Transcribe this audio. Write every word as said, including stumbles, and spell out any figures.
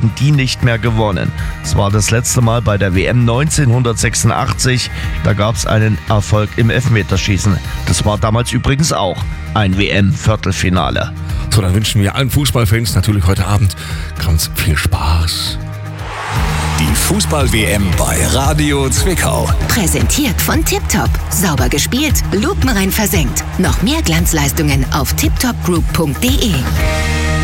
wurden die nicht mehr gewonnen. Es war das letzte Mal bei der W M neunzehnhundertsechsundachtzig. Da gab es einen Erfolg im Elfmeterschießen. Das war damals übrigens auch ein W M-Viertelfinale. So, dann wünschen wir allen Fußballfans natürlich heute Abend ganz viel Spaß. Die Fußball-W M bei Radio Zwickau. Präsentiert von Tiptop. Sauber gespielt, lupenrein versenkt. Noch mehr Glanzleistungen auf tiptopgroup punkt de.